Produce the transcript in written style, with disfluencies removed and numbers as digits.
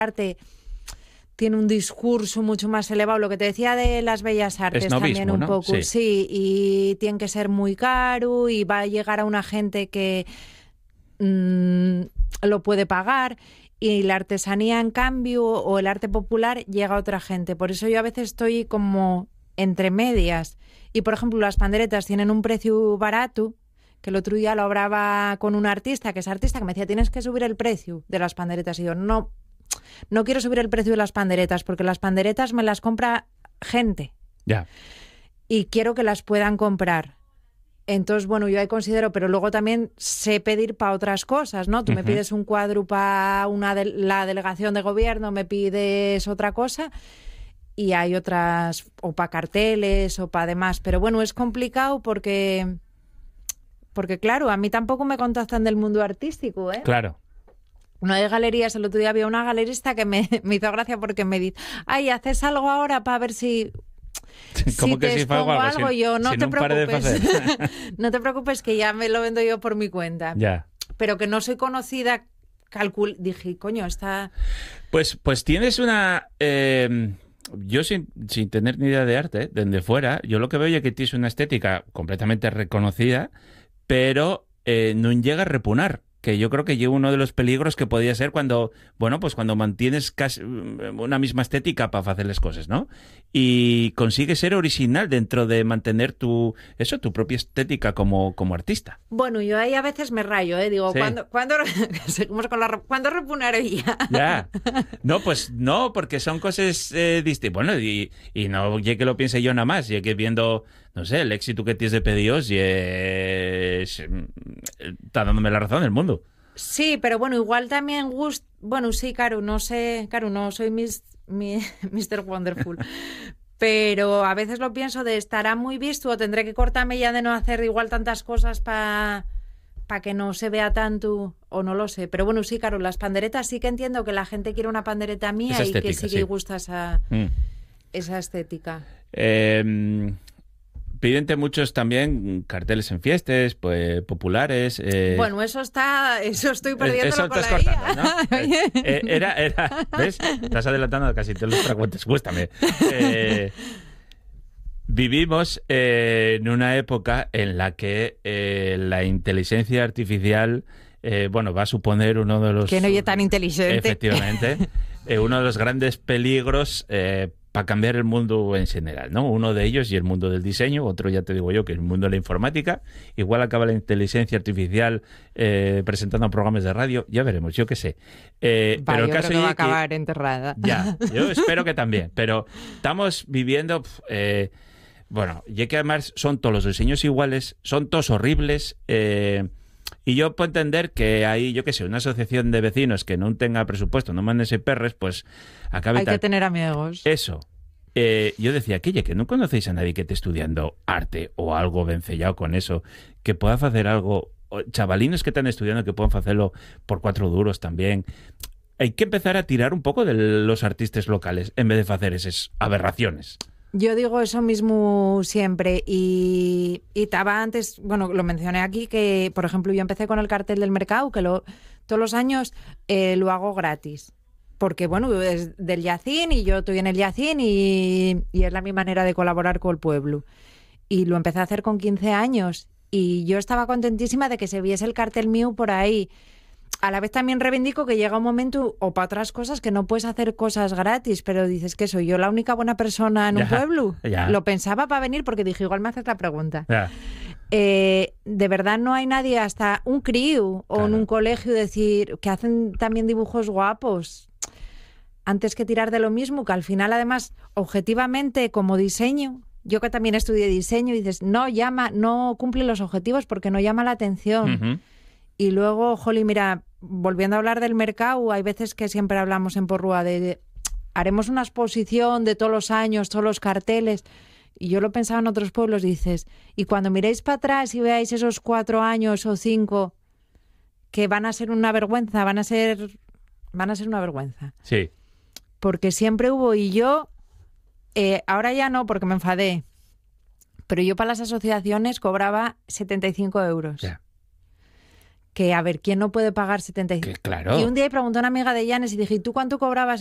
arte tiene un discurso mucho más elevado. Lo que te decía de las bellas artes Esnovismo, también un ¿no? poco. Sí, y tiene que ser muy caro y va a llegar a una gente que lo puede pagar. Y la artesanía, en cambio, o el arte popular, llega a otra gente. Por eso yo a veces estoy como entre medias. Y, por ejemplo, las panderetas tienen un precio barato, que el otro día lo hablaba con un artista, que me decía, tienes que subir el precio de las panderetas. Y yo, no quiero subir el precio de las panderetas, porque las panderetas me las compra gente. Ya. Y quiero que las puedan comprar. Entonces, bueno, yo ahí considero, pero luego también sé pedir para otras cosas, ¿no? Tú me pides un cuadro para la delegación de gobierno, me pides otra cosa y hay otras, o para carteles o para demás. Pero bueno, es complicado porque claro, a mí tampoco me contactan del mundo artístico, ¿eh? Claro. No hay galerías. El otro día había una galerista que me hizo gracia porque me dice, ay, ¿haces algo ahora para ver si... Como si que te si expongo algo, yo no te preocupes. De No te preocupes, que ya me lo vendo yo por mi cuenta. Ya. Pero que no soy conocida, dije, coño, está... Pues tienes una... yo sin tener ni idea de arte, desde fuera, yo lo que veo es que tienes una estética completamente reconocida, pero no llega a repunar. Que yo creo que lleva uno de los peligros que podía ser cuando mantienes casi una misma estética para hacer las cosas, ¿no? Y consigues ser original dentro de mantener tu propia estética como artista. Bueno, yo ahí a veces me rayo, digo, Sí. ¿cuándo repunaría? Ya. No, pues no, porque son cosas distintas. Bueno, y no ya que lo piense yo nada más, ya que viendo, no sé, el éxito que tienes de Pedidos y está dándome la razón el mundo. Sí, pero bueno, igual también bueno, sí, Caru, no soy Mr. Wonderful. Pero a veces lo pienso de estará muy visto o tendré que cortarme ya de no hacer igual tantas cosas para que no se vea tanto, o no lo sé. Pero bueno, sí, Caru, las panderetas sí que entiendo que la gente quiere una pandereta mía Esa y que estética, sí que gusta esa estética. Pídente muchos también carteles en fiestas, pues populares. Bueno, eso estoy perdiendo eso con estás la cortando, ¿no? Era, ¿ves? Estás adelantando casi todos los fragmentos. Gústame. Vivimos en una época en la que la inteligencia artificial va a suponer uno de los... Que no es tan inteligente. Efectivamente. Uno de los grandes peligros para cambiar el mundo en general, ¿no? Uno de ellos y el mundo del diseño, otro ya te digo yo que es el mundo de la informática. Igual acaba la inteligencia artificial presentando programas de radio, ya veremos, yo qué sé. Pero el caso creo que va a acabar enterrada. Ya, yo espero que también, pero estamos viviendo... ya que además son todos los diseños iguales, son todos horribles, y yo puedo entender que hay, yo qué sé, una asociación de vecinos que no tenga presupuesto, no mande perres, pues acabe... Hay que tener amigos. Eso. Yo decía, que no conocéis a nadie que esté estudiando arte o algo vencellado con eso, que pueda hacer algo, o chavalinos que están estudiando que puedan hacerlo por 4 duros también. Hay que empezar a tirar un poco de los artistas locales en vez de hacer esas aberraciones. Yo digo eso mismo siempre y estaba antes, bueno, lo mencioné aquí, que por ejemplo yo empecé con el cartel del mercado, que todos los años lo hago gratis, porque bueno, es del Yacín y yo estoy en el Yacín y es mi manera de colaborar con el pueblo. Y lo empecé a hacer con 15 años y yo estaba contentísima de que se viese el cartel mío por ahí. A la vez también reivindico que llega un momento, o para otras cosas, que no puedes hacer cosas gratis, pero dices que soy yo la única buena persona en un pueblo. Ya. Lo pensaba para venir porque dije, igual me haces la pregunta. Ya. De verdad no hay nadie, hasta un crío o en un colegio, decir que hacen también dibujos guapos. Antes que tirar de lo mismo, que al final además, objetivamente, como diseño, yo que también estudié diseño, dices, no cumple los objetivos porque no llama la atención. Uh-huh. Y luego, jolín, mira, volviendo a hablar del mercado, hay veces que siempre hablamos en Porrúa haremos una exposición de todos los años, todos los carteles. Y yo lo pensaba en otros pueblos, dices, y cuando miréis para atrás y veáis esos 4 años o 5 que van a ser una vergüenza, van a ser una vergüenza. Sí. Porque siempre hubo, y yo, ahora ya no, porque me enfadé, pero yo para las asociaciones cobraba 75 euros. Yeah. que a ver, ¿quién no puede pagar 75? Que claro. Y un día preguntó a una amiga de Llanes y dije, ¿y tú cuánto cobrabas